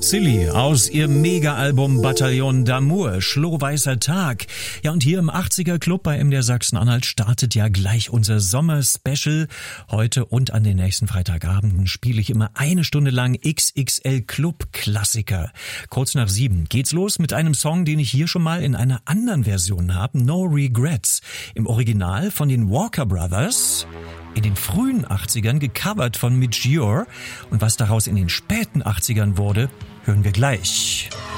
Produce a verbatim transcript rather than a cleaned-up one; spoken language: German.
Silly aus ihrem Mega-Album Bataillon d'Amour, Schlohweißer Tag. Ja, und hier im achtziger Club bei M D R Sachsen-Anhalt startet ja gleich unser Sommer-Special. Heute und an den nächsten Freitagabenden spiele ich immer eine Stunde lang X X L Club-Klassiker. Kurz nach sieben geht's los mit einem Song, den ich hier schon mal in einer anderen Version habe, No Regrets. Im Original von den Walker Brothers. In den frühen achtzigern gecovert von Midge Ure. Und was daraus in den späten achtzigern wurde, hören wir gleich.